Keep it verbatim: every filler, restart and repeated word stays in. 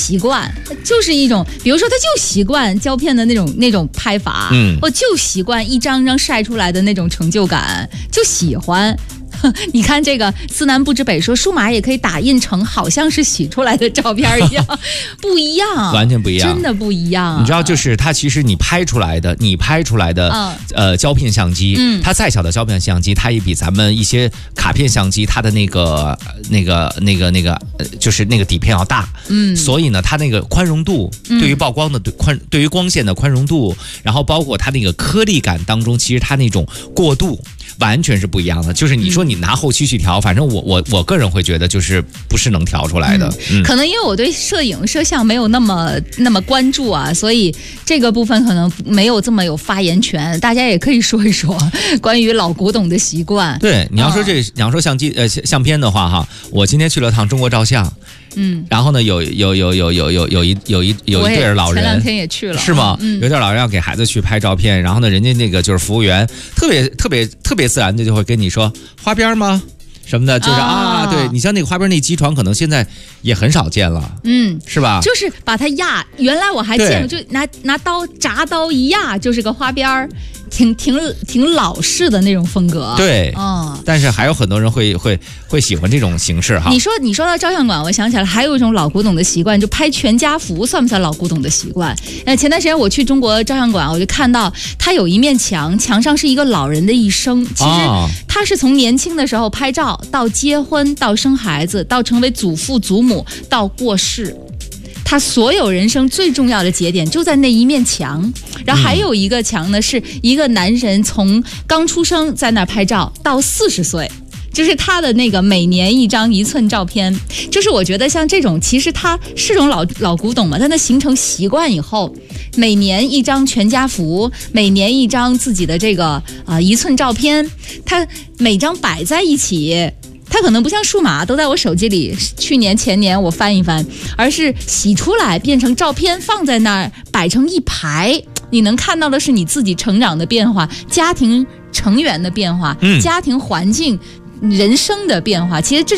习惯，就是一种，比如说他就习惯胶片的那种那种拍法， 嗯， 我就习惯一张张晒出来的那种成就感，就喜欢。你看这个思南不知北说数码也可以打印成好像是洗出来的照片一样，不一样， 完全不一样， 真的不一样、啊。 你知道，就是它其实你拍出来的，你拍出来的、嗯、呃胶片相机，嗯，它再小的胶片相机，它也比咱们一些卡片相机它的那个那个那个那个呃就是那个底片要大，嗯，所以呢，它那个宽容度，对于曝光的宽，嗯、对于光线的宽容度，然后包括它那个颗粒感当中，其实它那种过渡。完全是不一样的，就是你说你拿后期去调，反正我我我个人会觉得就是不是能调出来的、 嗯嗯。可能因为我对摄影摄像没有那么那么关注啊，所以这个部分可能没有这么有发言权。大家也可以说一说关于老古董的习惯。 对，你要说这、哦、你要说相机呃相片的话哈，我今天去了趟中国照相。嗯，然后呢，有有有有有有有一有一有一对老人， 前两天也去了， 是吗？嗯、有对老人要给孩子去拍照片，然后呢，人家那个就是服务员，特别特别特别自然的就会跟你说花边吗？什么的，就是啊，啊对你像那个花边那机床，可能现在也很少见了，嗯，是吧？ 就是把它压，原来我还见过，就拿拿刀铡刀一压，就是个花边儿。挺挺挺老式的那种风格， 对，嗯，但是还有很多人会会会喜欢这种形式哈。 你说你说到照相馆，我想起来还有一种老古董的习惯，就拍全家福，算不算老古董的习惯？呃，前段时间我去中国照相馆，我就看到它有一面墙，墙上是一个老人的一生。其实他是从年轻的时候拍照，到结婚，到生孩子，到成为祖父祖母，到过世。他所有人生最重要的节点就在那一面墙，然后还有一个墙呢，是一个男人从刚出生在那儿拍照到四十岁，就是他的那个每年一张一寸照片。就是我觉得像这种，其实它是种老老古董嘛，但它形成习惯以后，每年一张全家福，每年一张自己的这个啊、呃、一寸照片，它每张摆在一起。它可能不像数码都在我手机里，去年前年我翻一翻，而是洗出来变成照片放在那儿摆成一排，你能看到的是你自己成长的变化，家庭成员的变化，嗯、家庭环境人生的变化，其实这